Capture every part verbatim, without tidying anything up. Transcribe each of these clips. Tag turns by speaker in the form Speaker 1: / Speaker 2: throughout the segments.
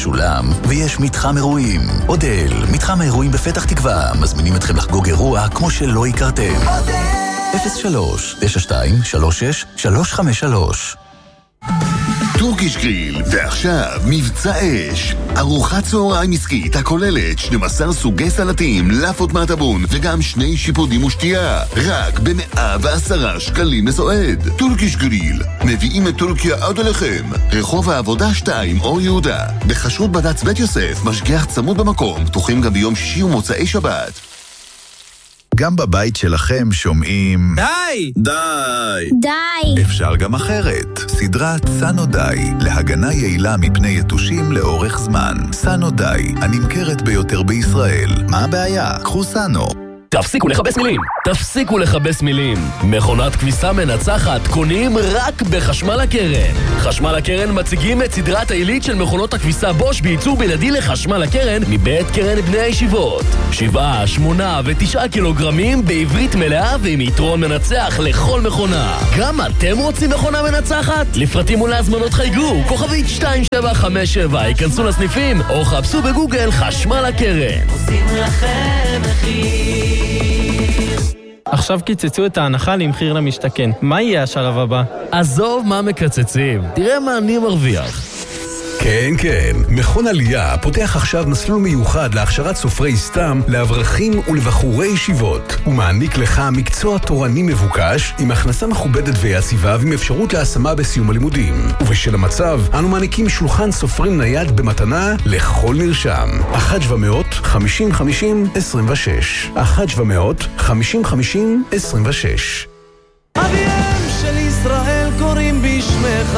Speaker 1: משולם, ויש מתחם אירועים. אודל, מתחם האירועים בפתח תקווה, מזמינים אתכם לחגוג אירוע כמו שלא הכרתם. אפס שלוש תשע שתיים שלוש שש שלוש חמש שלוש.
Speaker 2: טורקיש גריל, ועכשיו מבצע אש. ארוחת צהריים עסקית הכוללת שנים עשר סוגי סלטים, לאפות מהטבון וגם שני שיפודים ושתייה, רק ב-מאה ועשרה שקלים לסועד. טורקיש גריל, מביאים את טורקיה עד אליכם. רחוב העבודה שתיים, אור יהודה, בחשרות בד"ץ בית יוסף, משגיח צמוד במקום, פתוחים גם ביום שישי ומוצאי שבת.
Speaker 3: גם בבית שלכם שומעים
Speaker 4: די!
Speaker 3: די!
Speaker 5: די!
Speaker 3: אפשר גם אחרת. סדרת סנו די, להגנה יעילה מפני יתושים לאורך זמן. סנו די, הנמכרת ביותר בישראל. מה הבעיה? קחו סנו.
Speaker 6: תפסיקו לחבש מילים, תפסיקו לחבש מילים. מכונת כביסה מנצחת קונים רק בחשמל הקרן. חשמל הקרן מציגים את סדרת העילית של מכונות הכביסה בוש בייצור בלעדי לחשמל הקרן מבית קרן בני הישיבות. שבעה, שמונה ותשעה קילוגרמים בעברית מלאה ועם יתרון מנצח לכל מכונה. גם אתם רוצים מכונה מנצחת? לפרטים ולהזמנות חייגו, כוכבית שתיים שבע חמש שבע, ייכנסו לסניפים או חפשו בגוגל חשמל הקרן.
Speaker 7: עושים לכם מחיר.
Speaker 4: עכשיו קיצצו את ההנחה למחיר למשתכן. מה יהיה השלב הבא?
Speaker 6: עזוב מה מקצצים, תראה מה אני מרוויח.
Speaker 8: כן, כן. מכון עלייה פותח עכשיו מסלול מיוחד להכשרת סופרי סתם לאברכים ולבחורי ישיבות. הוא מעניק לך מקצוע תורני מבוקש עם הכנסה מכובדת ויציבה ועם אפשרות להשמה בסיום הלימודים. ובשל המצב, אנו מעניקים שולחן סופרים נייד במתנה לכל נרשם. אחת שבע מאות חמישים חמישים עשרים ושש. אחת שבע מאות חמישים חמישים עשרים ושש.
Speaker 7: אביהם של ישראל קוראים בשמך.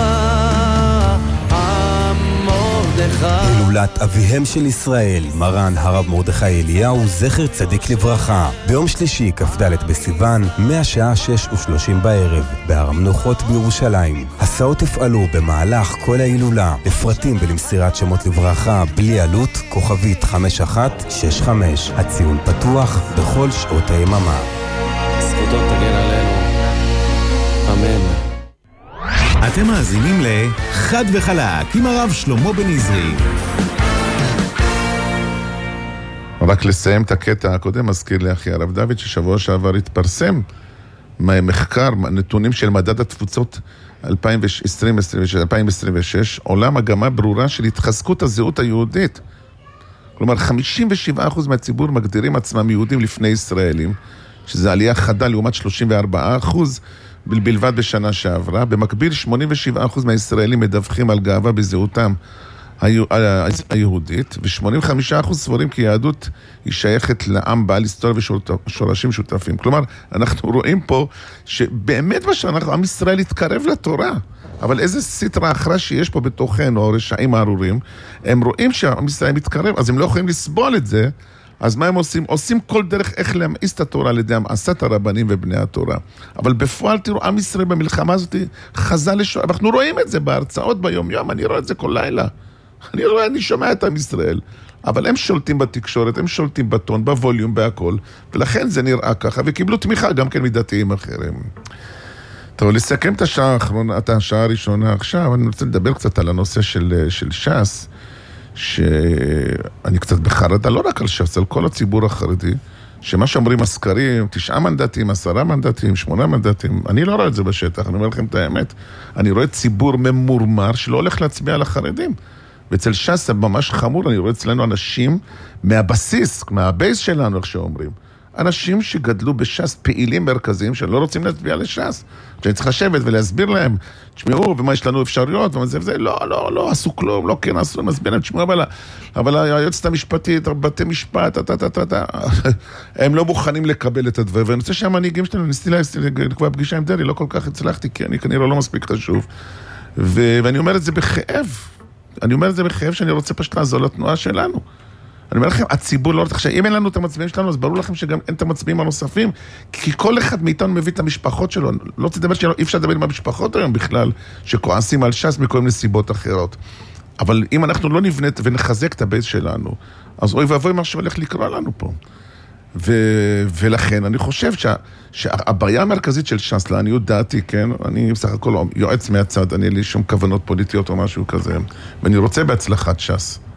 Speaker 9: הילולת אביהם של ישראל, מרן הרב מרדכי אליהו, זכר צדיק לברכה, ביום שלישי כ"ד בסיוון, מהשעה שש ושלושים בערב, בהר המנוחות בירושלים. הסעות יפעלו במהלך כל ההילולה, לפרטים ולמסירת שמות לברכה, בלי עלות, כוכבית חמש אחת שש חמש. הציון פתוח בכל שעות היממה.
Speaker 10: זכותו תגן עלינו. אמן.
Speaker 11: אתם מאזינים לחד וחלק עם הרב שלמה בן עזרי.
Speaker 12: רק לסיים את הקטע הקודם, מזכיר לי אחי הרב דוד ששבוע שעבר התפרסם מחקר, נתונים של מדד התפוצות אלפיים עשרים ושש, עולה מגמה ברורה של התחזקות הזהות היהודית. כלומר, חמישים ושבעה אחוז מהציבור מגדירים עצמם יהודים לפני ישראלים, שזה עלייה חדה לעומת שלושים וארבעה אחוז בלבד בשנה שעברה. במקביל, שמונים ושבעה אחוז מהישראלים מדווחים על גאווה בזהותם היהודית, ו-שמונים וחמישה אחוז סבורים כי יהדות היא שייכת לעם בעל היסטוריה ושורשים שותפים. כלומר, אנחנו רואים פה שבאמת מה שאנחנו, עם ישראל התקרב לתורה, אבל איזה סטרה אחרה שיש פה בתוכנו, או רשעים הארורים, הם רואים שהעם ישראל מתקרב, אז הם לא יכולים לסבול את זה. אז מה הם עושים? עושים כל דרך איך להמאיס את התורה על ידי המאסת הרבנים ובני התורה. אבל בפועל תראו, עם ישראל במלחמה הזאת חזה לשואה. אנחנו רואים את זה בהרצאות ביום יום, אני רואה את זה כל לילה. אני רואה, אני שומע את עם ישראל. אבל הם שולטים בתקשורת, הם שולטים בטון, בווליום, בהכל. ולכן זה נראה ככה, וקיבלו תמיכה גם כן מדתיים אחרים. טוב, לסכם את השעה האחרונה, את השעה הראשונה עכשיו, אני רוצה לדבר קצת על הנושא של, של ש"ס. שאני קצת בחרדה, לא רק על ש"ס, על כל הציבור החרדי, שמה שאומרים הסקרים, תשעה מנדטים, עשרה מנדטים, שמונה מנדטים, אני לא רואה את זה בשטח, אני אומר לכם את האמת. אני רואה ציבור ממורמר שלא הולך להצביע על החרדים. ואצל ש"ס זה ממש חמור, אני רואה אצלנו אנשים מהבסיס, מהבייס שלנו, איך שאומרים. אנשים שגדלו בש"ס, פעילים מרכזיים שלא רוצים להצביע לש"ס. שאני צריך לשבת ולהסביר להם, תשמעו, ומה יש לנו אפשרויות, ומה זה וזה, לא, לא, לא, עשו כלום, לא כן עשו, מסביר להם, תשמעו, אבל, אבל היועצת המשפטית, בתי משפט, תה, תה, תה, תה, הם לא מוכנים לקבל את הדבר, ואני רוצה שהמנהיגים שלנו, ניסיתי לקבוע פגישה עם דרי, לא כל כך הצלחתי, כי אני כנראה לא מספיק חשוב, ו- ואני אומר את זה בכאב, אני אומר את זה בכאב שאני רוצה פשוט לעזור לתנועה שלנו. אני אומר לכם, הציבור לא רוצה, אם אין לנו את המצביעים שלנו, אז ברור לכם שגם אין את המצביעים הנוספים, כי כל אחד מאיתנו מביא את המשפחות שלו, לא תדבר שלא, אי אפשר לדבר עם המשפחות היום בכלל, שכועסים על ש"ס מכל מיני סיבות אחרות. אבל אם אנחנו לא נבנה ונחזק את הבייס שלנו, אז אוי ואבוי מה שהולך לקרוא לנו פה. ו- ולכן אני חושב שה- שהבעיה המרכזית של ש"ס, לעניות דעתי, כן, אני בסך הכל יועץ מהצד, אני אין לי שום כוונות פוליטיות או משהו כזה, ואני רוצה בהצלחת ש"ס.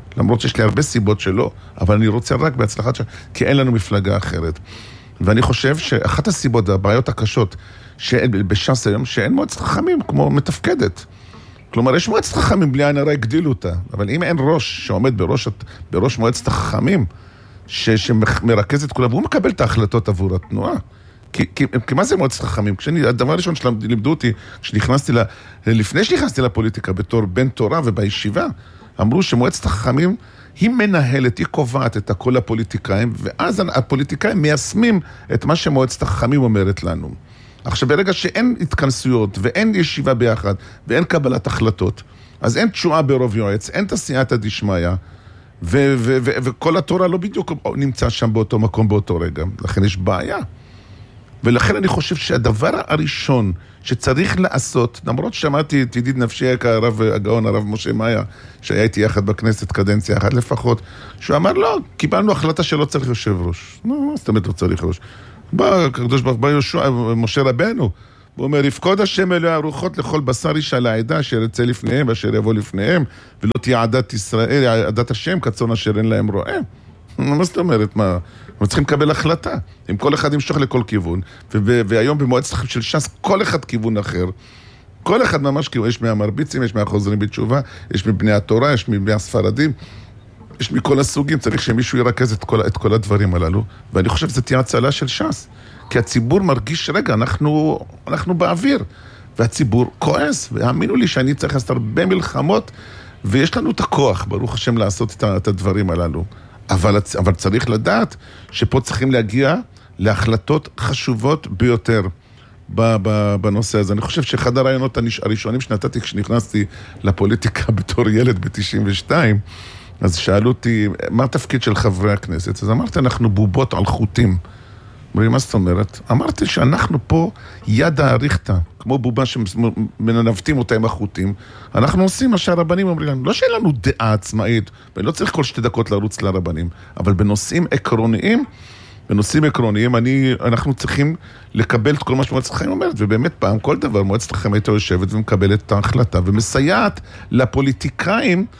Speaker 12: למרות שיש לי הרבה סיבות שלא, אבל אני רוצה רק בהצלחת ש... כי אין לנו מפלגה אחרת. ואני חושב שאחת הסיבות, הבעיות הקשות, שבש"ס היום, שאין מועצת חכמים כמו מתפקדת. כלומר, יש מועצת חכמים בלי עין הרע, הגדילו אותה. אבל אם אין ראש שעומד בראש, בראש מועצת החכמים, ש, שמרכז את כולם, והוא מקבל את ההחלטות עבור התנועה. כי, כי, כי מה זה מועצת חכמים? כשאני, הדבר הראשון שלימדו אותי, כשנכנסתי ל, לפני שנכנסתי לפוליטיקה, בתור בן תורה ובישיבה, אמרו שמועצת החכמים היא מנהלת, היא קובעת את כל הפוליטיקאים, ואז הפוליטיקאים מיישמים את מה שמועצת החכמים אומרת לנו. עכשיו, ברגע שאין התכנסויות, ואין ישיבה ביחד, ואין קבלת החלטות, אז אין תשועה ברוב יועץ, אין תעשיית הדשמיא, ו- ו- ו- וכל התורה לא בדיוק נמצא שם באותו מקום באותו רגע. לכן יש בעיה. ולכן אני חושב שהדבר הראשון שצריך לעשות, למרות ששמעתי את ידיד נפשי הרב הגאון, הרב משה מאיה, שהיה איתי יחד בכנסת קדנציה אחת לפחות, שהוא אמר, לא, קיבלנו החלטה שלא צריך יושב ראש. לא, מה זאת אומרת לא צריך ראש? בא הקדוש ברוך הוא, יהושע, משה רבנו, הוא אומר, יפקוד השם אלוהי הרוחות לכל בשר איש על העדה, אשר יצא לפניהם ואשר יבוא לפניהם, ולא תהיה עדת ישראל, עדת השם, כצאן אשר אין להם רועה. מה זאת אומרת? מה? אנחנו צריכים לקבל החלטה. אם כל אחד ימשוך לכל כיוון, והיום במועצת של ש"ס, כל אחד כיוון אחר, כל אחד ממש כיוון, יש מהמרביצים, יש מהחוזרים בתשובה, יש מבני התורה, יש מבני הספרדים, יש מכל הסוגים, צריך שמישהו ירכז את כל, את כל הדברים הללו, ואני חושב שזה תהיה הצלה של ש"ס, כי הציבור מרגיש, רגע, אנחנו, אנחנו באוויר, והציבור כועס, והאמינו לי שאני צריך לעשות הרבה מלחמות, ויש לנו את הכוח, ברוך השם, לעשות את, את הדברים הללו. אבל, אבל צריך לדעת שפה צריכים להגיע להחלטות חשובות ביותר בנושא הזה. אני חושב שאחד הרעיונות הראשונים שנתתי כשנכנסתי לפוליטיקה בתור ילד ב-תשעים ושתיים, אז שאלו אותי, מה התפקיד של חברי הכנסת? אז אמרתי, אנחנו בובות על חוטים. אמרי, מה זאת אומרת? אמרתי שאנחנו פה יד האריכתא, כמו בובה שמננבטים אותה עם החוטים. אנחנו עושים מה שהרבנים אומרים לנו. לא שאין לנו דעה עצמאית, ולא צריך כל שתי דקות לרוץ לרבנים, אבל בנושאים עקרוניים, בנושאים עקרוניים, אני, אנחנו צריכים לקבל את כל מה שמועצת החיים אומרת, ובאמת פעם כל דבר, מועצת החיים הייתה יושבת ומקבלת את ההחלטה, ומסייעת לפוליטיקאים